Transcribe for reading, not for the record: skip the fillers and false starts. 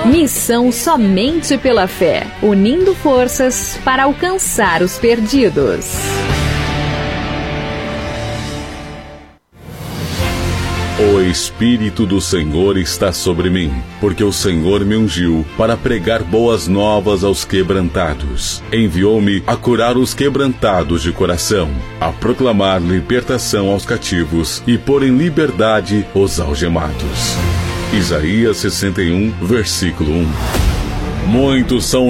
Missão somente pela fé, unindo forças para alcançar os perdidos. O Espírito do Senhor está sobre mim, porque o Senhor me ungiu para pregar boas novas aos quebrantados. Enviou-me a curar os quebrantados de coração, a proclamar libertação aos cativos e pôr em liberdade os algemados. Isaías 61, versículo 1. Muitos são